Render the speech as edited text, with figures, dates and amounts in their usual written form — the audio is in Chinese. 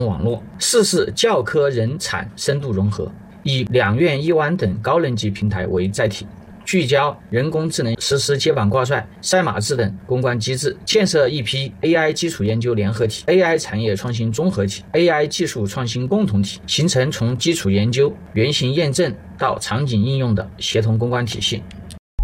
网络，四是教科人产深度融合，以两院一湾等高能级平台为载体，聚焦人工智能实时接榜挂帅、赛马制等攻关机制，建设一批 AI 基础研究联合体、AI 产业创新综合体、AI 技术创新共同体，形成从基础研究、原型验证到场景应用的协同攻关体系。